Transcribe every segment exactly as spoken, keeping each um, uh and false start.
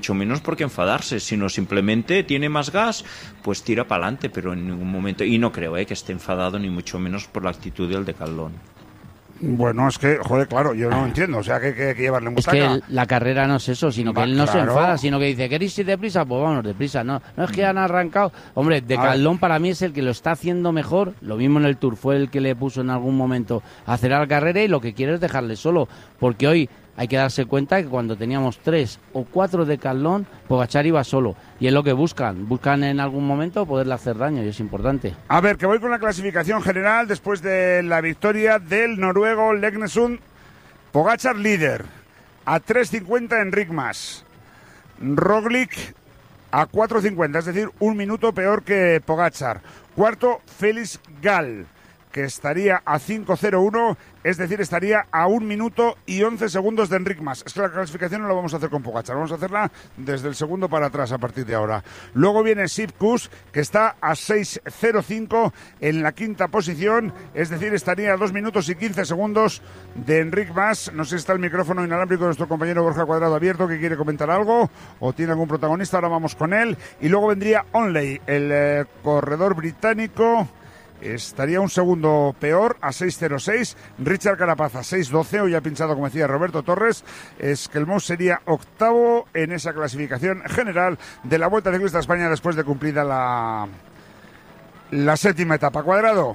mucho menos por qué enfadarse, sino simplemente tiene más gas, pues tira para adelante, pero en ningún momento, y no creo eh, que esté enfadado ni mucho menos por la actitud del Decathlon. Bueno, es que, joder, claro, yo no entiendo, o sea, que hay que, que llevarle mucha. Es que el, la carrera no es eso, sino que Va, él no claro. se enfada, sino que dice, ¿queréis ir deprisa? Pues vámonos deprisa, no, no es que han arrancado. Hombre, Decathlon para mí es el que lo está haciendo mejor, lo mismo en el Tour, fue el que le puso en algún momento a hacer la carrera y lo que quiere es dejarle solo, porque hoy hay que darse cuenta que cuando teníamos tres o cuatro Decathlon, Pogačar iba solo. Y es lo que buscan. Buscan en algún momento poderle hacer daño y es importante. A ver, que voy con la clasificación general después de la victoria del noruego Leknesund. Pogačar líder. A tres cincuenta Enric Mas. Roglic a cuatro cincuenta, es decir, un minuto peor que Pogačar. Cuarto, Félix Gall, que estaría a cinco cero uno, es decir, estaría a un minuto y once segundos de Enric Mas. Es que la clasificación no la vamos a hacer con Pogačar, vamos a hacerla desde el segundo para atrás a partir de ahora. Luego viene Sepp Kuss, que está a seis cero cinco en la quinta posición, es decir, estaría a dos minutos y quince segundos de Enric Mas. No sé si está el micrófono inalámbrico de nuestro compañero Borja Cuadrado abierto, que quiere comentar algo, o tiene algún protagonista, ahora vamos con él. Y luego vendría Onley, el eh, corredor británico. Estaría un segundo peor, a seis cero seis. Richard Carapaz a seis doce. Hoy ha pinchado, como decía Roberto Torres. Esquelmós sería octavo en esa clasificación general de la Vuelta Ciclista a España después de cumplida la, la séptima etapa. Cuadrado.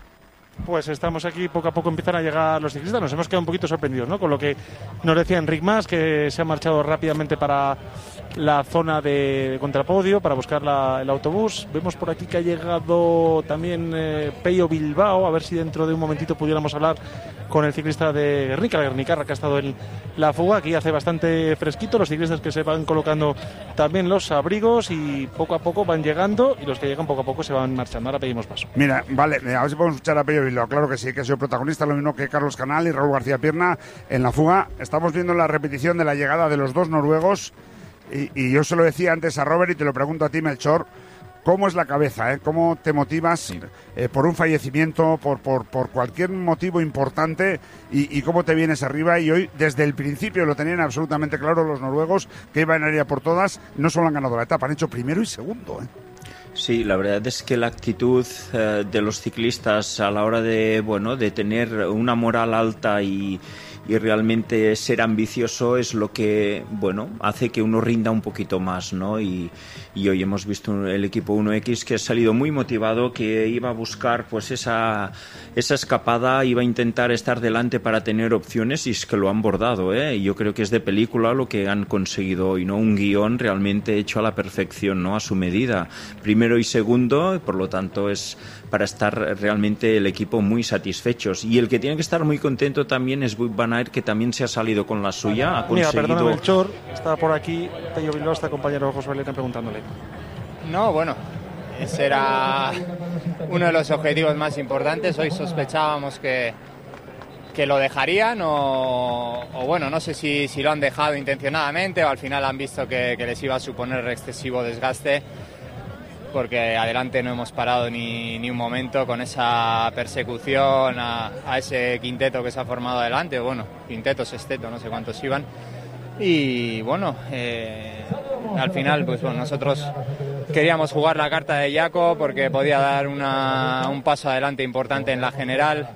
Pues estamos aquí, poco a poco empiezan a llegar los ciclistas. Nos hemos quedado un poquito sorprendidos, ¿no? Con lo que nos decía Enric Mas, que se ha marchado rápidamente para la zona de contrapodio para buscar la, el autobús. Vemos por aquí que ha llegado también eh, Pello Bilbao, a ver si dentro de un momentito pudiéramos hablar con el ciclista de Guernica, la Guernicarra, que ha estado en la fuga. Aquí hace bastante fresquito, los ciclistas que se van colocando también los abrigos y poco a poco van llegando, y los que llegan poco a poco se van marchando. Ahora pedimos paso. Mira, vale, a ver si podemos escuchar a Pello Bilbao. Claro que sí, que ha sido protagonista, lo mismo que Carlos Canal y Raúl García Pierna en la fuga. Estamos viendo la repetición de la llegada de los dos noruegos. Y, y yo se lo decía antes a Robert y te lo pregunto a ti, Melchor, ¿cómo es la cabeza? Eh? ¿Cómo te motivas sí. eh, por un fallecimiento, por, por, por cualquier motivo importante y, y cómo te vienes arriba? Y hoy, desde el principio, lo tenían absolutamente claro los noruegos, que iban a ir a por todas. No solo han ganado la etapa, han hecho primero y segundo. ¿eh? Sí, la verdad es que la actitud eh, de los ciclistas a la hora de, bueno, de tener una moral alta y... y realmente ser ambicioso es lo que, bueno, hace que uno rinda un poquito más, ¿no? Y, y hoy hemos visto el equipo uno equis que ha salido muy motivado, que iba a buscar pues esa, esa escapada, iba a intentar estar delante para tener opciones, y es que lo han bordado, ¿eh? Y yo creo que es de película lo que han conseguido hoy, ¿no? Un guión realmente hecho a la perfección, ¿no? A su medida. Primero y segundo, y por lo tanto es para estar realmente el equipo muy satisfechos. Y el que tiene que estar muy contento también es Wout van Aert, que también se ha salido con la suya, ha conseguido... Mira, perdona, Melchor, está por aquí Pello Bilbao, está compañero José Valera preguntándole. No, bueno, ese era uno de los objetivos más importantes. Hoy sospechábamos que, que lo dejarían o, o bueno, no sé si, si lo han dejado intencionadamente o al final han visto que, que les iba a suponer excesivo desgaste, porque adelante no hemos parado ni, ni un momento con esa persecución a, a ese quinteto que se ha formado adelante, bueno, quinteto, sexteto, no sé cuántos iban, y bueno, eh, al final pues bueno, nosotros queríamos jugar la carta de Jaco porque podía dar una, un paso adelante importante en la general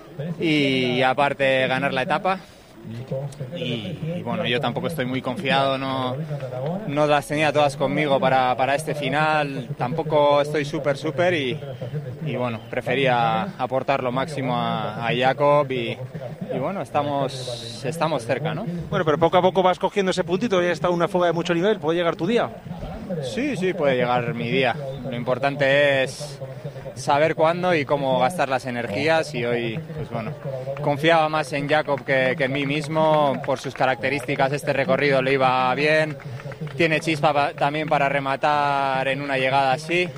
y aparte ganar la etapa. Y, y bueno, yo tampoco estoy muy confiado, no, no las tenía todas conmigo para, para este final, tampoco estoy súper súper y, y bueno, prefería aportar lo máximo a, a Jacob y, y bueno, estamos, estamos cerca, ¿no? Bueno, pero poco a poco vas cogiendo ese puntito, ya está una fuga de mucho nivel, ¿puede llegar tu día? Sí, sí, puede llegar mi día, lo importante es saber cuándo y cómo gastar las energías y hoy, pues bueno, confiaba más en Jacob que, que en mí mismo, por sus características este recorrido le iba bien, tiene chispa pa, también para rematar en una llegada así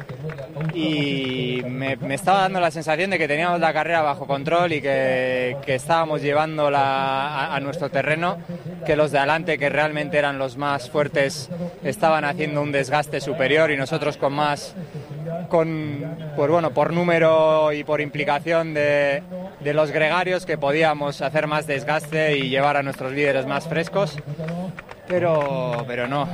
y me, me estaba dando la sensación de que teníamos la carrera bajo control y que, que estábamos llevándola a, a nuestro terreno, que los de adelante, que realmente eran los más fuertes, estaban haciendo un desgaste superior y nosotros con más... con pues bueno, por número y por implicación de, de los gregarios, que podíamos hacer más desgaste y llevar a nuestros líderes más frescos. pero, pero no,